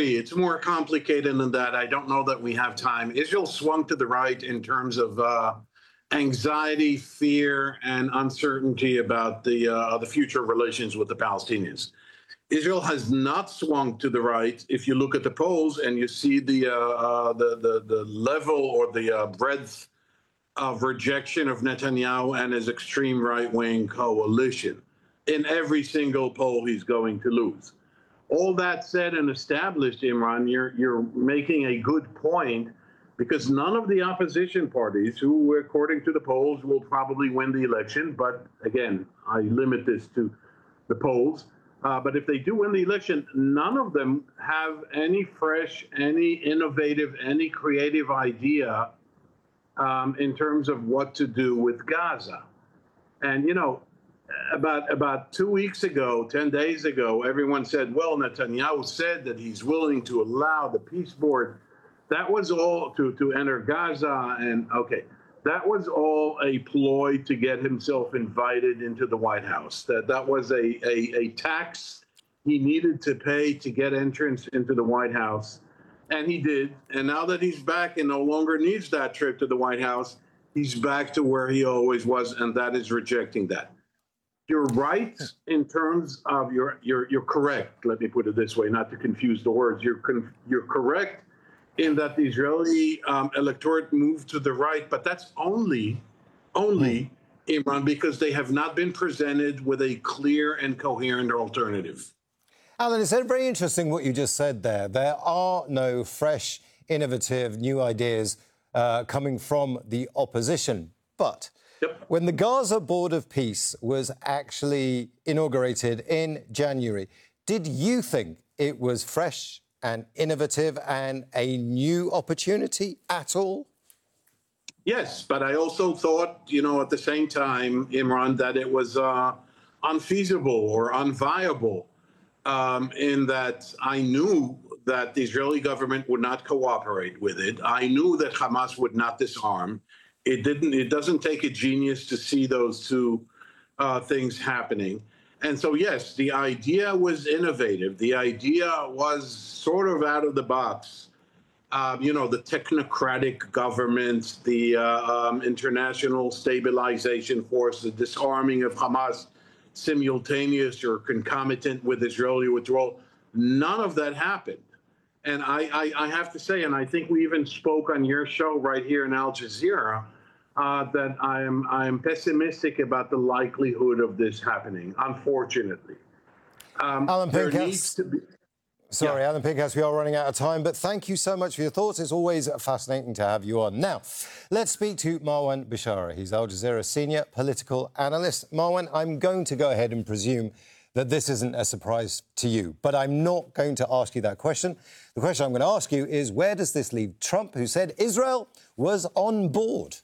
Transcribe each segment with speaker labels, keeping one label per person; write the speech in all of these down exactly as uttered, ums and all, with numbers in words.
Speaker 1: disagree. It's more complicated than that. I don't know that we have time. Israel swung to the right in terms of uh, anxiety, fear, and uncertainty about the uh, the future relations with the Palestinians. Israel has not swung to the right. If you look at the polls and you see the uh, uh, the, the the level or the uh, breadth of rejection of Netanyahu and his extreme right-wing coalition, in every single poll he's going to lose. All that said and established, Imran, you're you're making a good point, because none of the opposition parties, who according to the polls will probably win the election, but again, I limit this to the polls, uh, but if they do win the election, none of them have any fresh, any innovative, any creative idea um, in terms of what to do with Gaza. And, you know, about about two weeks ago, ten days ago, everyone said, well, Netanyahu said that he's willing to allow the peace board. That was all to, to enter Gaza. And OK, that was all a ploy to get himself invited into the White House. That that was a, a, a tax he needed to pay to get entrance into the White House. And he did. And now that he's back and no longer needs that trip to the White House, he's back to where he always was. And that is rejecting that. You're right in terms of your, you're, you're correct. Let me put it this way, not to confuse the words. You're, con, you're correct in that the Israeli um, electorate moved to the right, but that's only, only, Imran, because they have not been presented with a clear and coherent alternative.
Speaker 2: Alan, it's very interesting what you just said there. There are no fresh, innovative, new ideas uh, coming from the opposition. But yep. When the Gaza Board of Peace was actually inaugurated in January, did you think it was fresh and innovative and a new opportunity at all?
Speaker 1: Yes, but I also thought, you know, at the same time, Imran, that it was uh, unfeasible or unviable. Um, in that I knew that the Israeli government would not cooperate with it. I knew that Hamas would not disarm. It didn't. It doesn't take a genius to see those two uh, things happening. And so, yes, the idea was innovative. The idea was sort of out of the box. Um, you know, the technocratic government, the uh, um, international stabilization force, the disarming of Hamas, simultaneous or concomitant with Israeli withdrawal. None of that happened. And I, I, I have to say, and I think we even spoke on your show right here in Al Jazeera, uh, that I am, I am pessimistic about the likelihood of this happening, unfortunately. Um,
Speaker 2: Alan
Speaker 1: there
Speaker 2: Pincus.
Speaker 1: needs to be...
Speaker 2: Sorry,
Speaker 1: yeah.
Speaker 2: Alan Pincus, we are running out of time, but thank you so much for your thoughts. It's always fascinating to have you on. Now, let's speak to Marwan Bishara. He's Al Jazeera senior political analyst. Marwan, I'm going to go ahead and presume that this isn't a surprise to you, but I'm not going to ask you that question. The question I'm going to ask you is, where does this leave Trump, who said Israel was on board?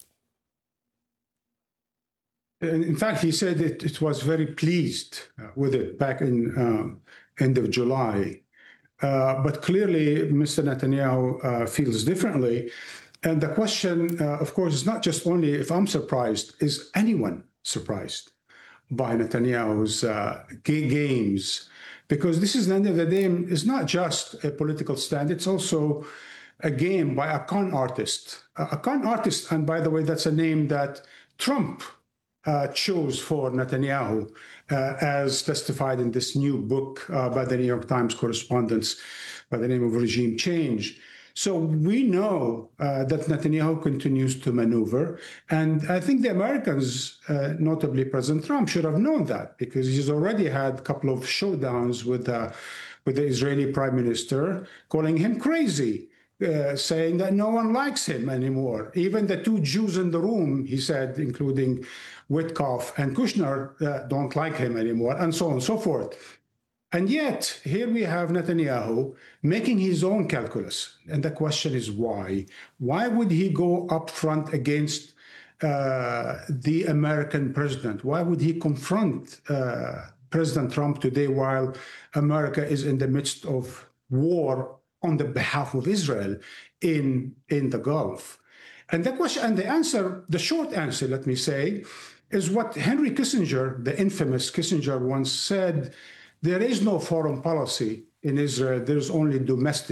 Speaker 3: In fact, he said that it was very pleased with it back in um, end of July. Uh, but clearly, Mister Netanyahu uh, feels differently. And the question, uh, of course, is not just only if I'm surprised, is anyone surprised by Netanyahu's uh, games? Because this is, the end of the day, is not just a political stand, it's also a game by a con artist. A con artist, and by the way, that's a name that Trump Uh, chose for Netanyahu, uh, as testified in this new book uh, by the New York Times correspondents by the name of Regime Change. So we know uh, that Netanyahu continues to maneuver. And I think the Americans, uh, notably President Trump, should have known that, because he's already had a couple of showdowns with, uh, with the Israeli prime minister, calling him crazy. Uh, saying that no one likes him anymore. Even the two Jews in the room, he said, including Witkoff and Kushner, uh, don't like him anymore, and so on and so forth. And yet, here we have Netanyahu making his own calculus. And the question is why? Why would he go up front against uh, the American president? Why would he confront uh, President Trump today while America is in the midst of war on the behalf of Israel in, in the Gulf? And the question, and the answer, the short answer, let me say, is what Henry Kissinger, the infamous Kissinger, once said: there is no foreign policy in Israel, there's only domestic